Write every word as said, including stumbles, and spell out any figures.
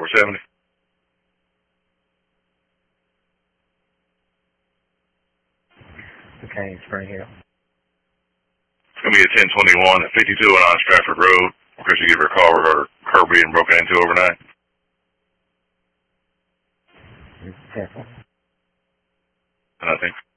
over seventy. Okay, Spring Hill. It's going to be a ten twenty-one at fifty-two on Stratford Road. Chris, you give her a call or her being broken into overnight. Definitely. Nothing.